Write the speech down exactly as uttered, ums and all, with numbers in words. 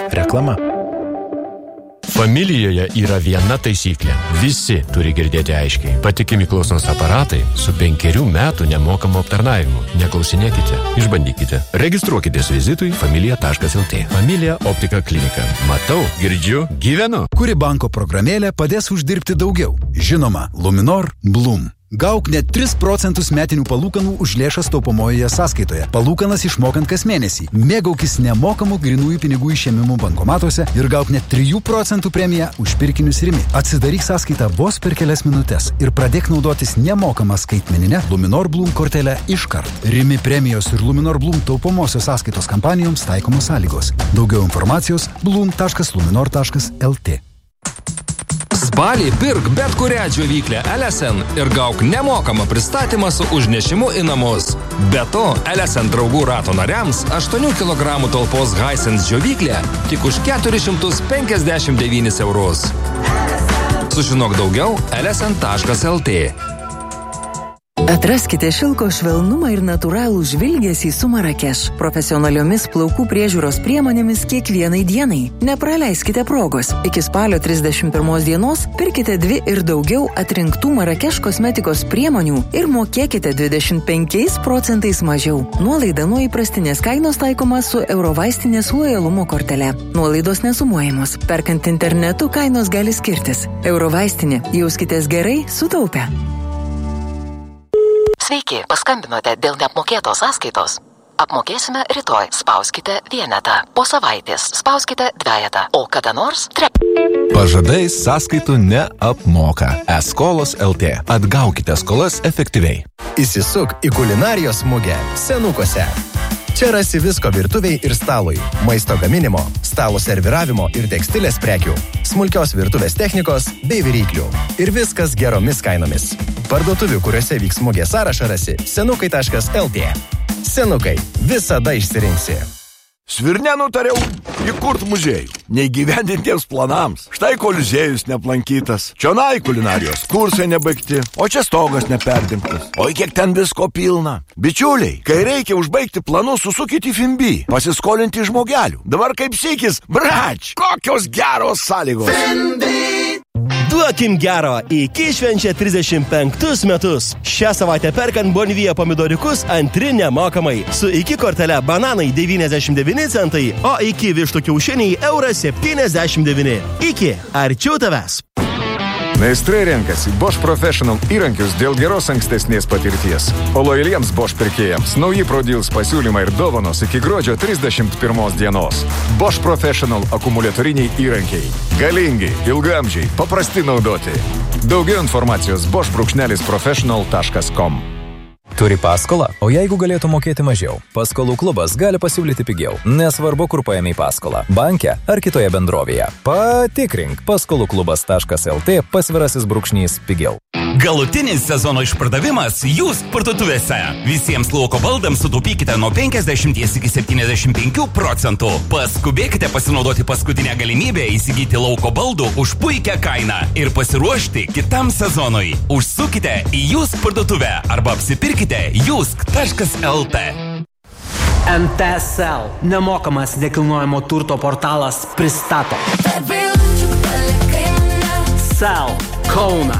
Reklama. Familijoje yra viena taisyklė. Visi turi girdėti aiškiai. Patikimi klausos aparatai su penkerių metų nemokamu aptarnavimu. Neklausinėkite, išbandykite. Registruokitės vizitui familija taškas el tė. Familija optika klinika. Matau, girdžiu, gyvenu. Kuri banko programėlė padės uždirbti daugiau? Žinoma, Luminor Bloom. Gauk net tris procentus metinių palūkanų už lėšas taupomojoje sąskaitoje. Palūkanas išmokant kas mėnesį. Mėgaukis nemokamų grinųjų pinigų išėmimų bankomatuose ir gauk net trijų procentų premiją už pirkinius Rimi. Atsidaryk sąskaitą vos per kelias minutės ir pradėk naudotis nemokamą skaitmeninę Luminor Bloom kortelę iškart. Rimi premijos ir Luminor Bloom taupomosios sąskaitos kampanijoms taikomos sąlygos. Daugiau informacijos bloom taškas luminor taškas el tė. Spalį pirk bet kurią džiovyklę L S N ir gauk nemokamą pristatymą su užnešimu į namus. Be to, L S N draugų rato nariams aštuonių kilogramų talpos Hisense džiovyklė tik už keturis šimtus penkiasdešimt devynis eurus. Sužinok daugiau L S N taškas el tė. Atraskite šilko švelnumą ir natūralų žvilgesį su Marakeš. Profesionaliomis plaukų priežiūros priemonėmis kiekvienai dienai. Nepraleiskite progos. Iki spalio trisdešimt pirmos dienos pirkite dvi ir daugiau atrinktų Marakeš kosmetikos priemonių ir mokėkite dvidešimt penkiais procentais mažiau. Nuolaida nuo įprastinės kainos taikoma su Eurovaistinės lojalumo kortele. Nuolaidos nesumuojamos. Perkant internetu kainos gali skirtis. Eurovaistinė. Jauskitės gerai, sutaupę. Sveiki, paskambinote dėl neapmokėtos sąskaitos. Apmokėsime rytoj. Spauskite vienetą. Po savaitės spauskite dvejetą. O kada nors tre... Pažadais sąskaitų neapmoka. E-skolos el tė. Atgaukite skolas efektyviai. Įsisuk į kulinarijos mugę Senukose. Čia rasi visko virtuviai ir stalui, maisto gaminimo, stalo serviravimo ir tekstilės prekių, smulkios virtuvės technikos bei viryklių. Ir viskas geromis kainomis. Parduotuvių, kuriuose vyks mugė sąrašą rasi senukai taškas el tė. Senukai, visada išsirinksi. Svirne nutariau įkurt muziejų, neįgyvendintiems planams. Štai koliziejus neaplankytas, čionai kulinarijos kursai nebaigti, o čia stogas neperdimtas. Oi, kiek ten visko pilna. Bičiuliai, kai reikia užbaigti planus, susukite į Fimbi, pasiskolinti žmogelių. Dabar kaip sykis, brač, kokios geros sąlygos. Fimbi! Duokim gero, iki švenčia trisdešimt penktus metus. Šią savaitę perkant Bonvija pomidoriukus antri nemokamai. Su iki kortele bananai devyniasdešimt devyni centai, o iki vištų kiaušiniai euras septyniasdešimt devyni. Iki, arčiau tavęs. Meistrai renkasi Bosch Professional įrankius dėl geros ankstesnės patirties. O lojaliems Bosch pirkėjams nauji ProDeals pasiūlymai ir dovanos iki gruodžio trisdešimt pirmos dienos. Bosch Professional akumuliatoriniai įrankiai. Galingi, ilgamžiai, paprasti naudoti. Daugiau informacijos bosch brūkšnelis professional taškas com. Turi paskolą, o jeigu galėtų mokėti mažiau, paskolų klubas gali pasiūlyti pigiau. Nesvarbu, kur paėmei paskolą – banke ar kitoje bendrovėje. Patikrink paskolų klubas taškas el tė pasvirasis brūkšnys pigiau. Galutinis sezono išpardavimas jūs parduotuvėse. Visiems lauko baldams sutaupykite nuo penkiasdešimt iki septyniasdešimt penkių procentų. Paskubėkite pasinaudoti paskutinę galimybę įsigyti lauko baldų už puikią kainą ir pasiruošti kitam sezonui. Užsukite į jūs parduotuvę arba apsipirkite jusk taškas el tė. N T S L nemokamas nekilnojamo turto portalas pristato Sell Kauną.